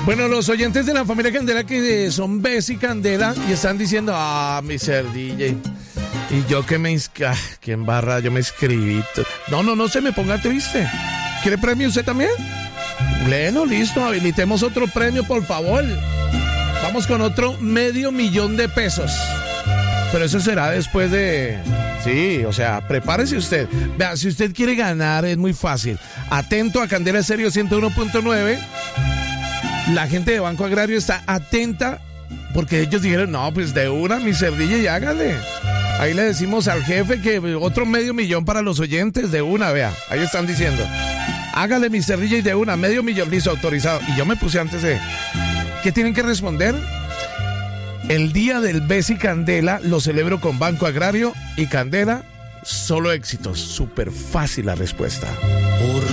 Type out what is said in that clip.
Bueno, los oyentes de la familia Candela que son Bess y Candela y están diciendo, mi ser DJ. Y yo que que embarra, yo me inscribí. No se me ponga triste. ¿Quiere premio usted también? Bueno, listo, habilitemos otro premio, por favor. Vamos con otro $500,000 de pesos. Pero eso será después de... Sí, o sea, prepárese usted. Vea, si usted quiere ganar, es muy fácil. Atento a Candela Estéreo 101.9. La gente de Banco Agrario está atenta porque ellos dijeron, no, pues de una, mi cerdilla, y hágale. Ahí le decimos al jefe que otro $500,000 para los oyentes, de una, vea. Ahí están diciendo, hágale mi cerdilla y de una, $500,000, listo, autorizado. Y yo me puse antes de... ¿Qué tienen que responder? El día del Bess y Candela lo celebro con Banco Agrario y Candela, solo éxitos. Súper fácil la respuesta.